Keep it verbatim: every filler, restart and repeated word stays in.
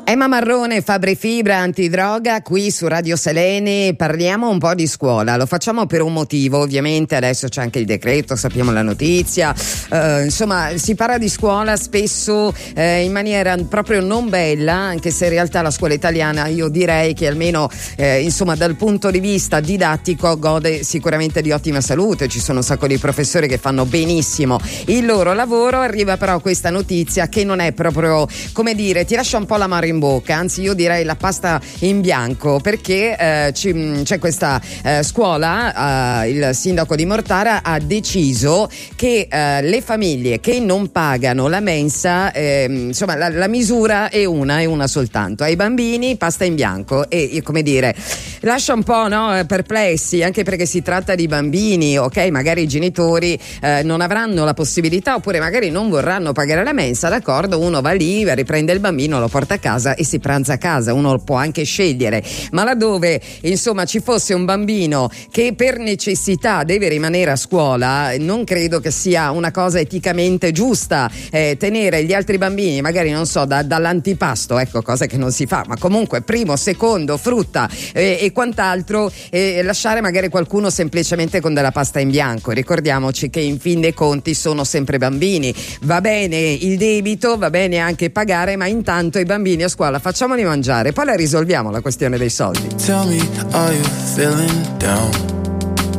Emma Marrone, Fabri Fibra, Antidroga, qui su Radio Selene. Parliamo un po' di scuola, lo facciamo per un motivo, ovviamente adesso c'è anche il decreto, sappiamo la notizia, eh, insomma si parla di scuola spesso eh, in maniera proprio non bella, anche se in realtà la scuola italiana io direi che almeno eh, insomma dal punto di vista didattico gode sicuramente di ottima salute, ci sono un sacco di professori che fanno benissimo il loro lavoro. Arriva però questa notizia che non è proprio, come dire, ti lascia un po' l'amaro in bocca, anzi io direi la pasta in bianco, perché eh, ci, c'è questa eh, scuola, eh, il sindaco di Mortara ha deciso che eh, le famiglie che non pagano la mensa, eh, insomma la, la misura è una, è una soltanto, ai bambini pasta in bianco, e come dire lascia un po', no, perplessi, anche perché si tratta di bambini, ok, magari i genitori eh, non avranno la possibilità oppure magari non vorranno pagare la mensa, d'accordo, uno va lì, riprende il bambino, lo porta a casa e si pranza a casa, uno può anche scegliere, ma laddove insomma ci fosse un bambino che per necessità deve rimanere a scuola, non credo che sia una cosa eticamente giusta eh, tenere gli altri bambini magari non so da, dall'antipasto, ecco, cosa che non si fa, ma comunque primo, secondo, frutta eh, e quant'altro, e lasciare magari qualcuno semplicemente con della pasta in bianco. Ricordiamoci che in fin dei conti sono sempre bambini, va bene il debito, va bene anche pagare, ma intanto i bambini a scuola facciamoli mangiare, poi la risolviamo la questione dei soldi. Tell me, are you feeling down?